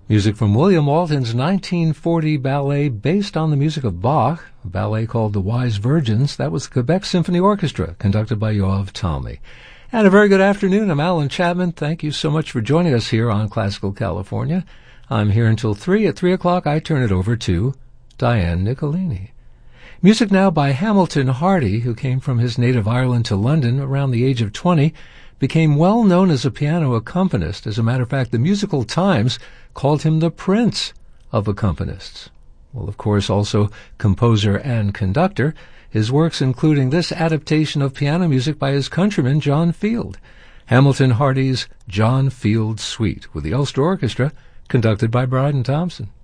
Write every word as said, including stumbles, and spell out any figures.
Music from William Walton's nineteen forty ballet based on the music of Bach, a ballet called The Wise Virgins. That was the Quebec Symphony Orchestra, conducted by Yoav Talmy. And a very good afternoon. I'm Alan Chapman. Thank you so much for joining us here on Classical California. I'm here until three. At three o'clock, I turn it over to Diane Nicolini. Music now by Hamilton Hardy, who came from his native Ireland to London around the age of twenty, became well known as a piano accompanist. As a matter of fact, the Musical Times called him the Prince of Accompanists. Well, of course, also composer and conductor, his works including this adaptation of piano music by his countryman John Field, Hamilton Hardy's John Field Suite, with the Ulster Orchestra, conducted by Bryden Thompson.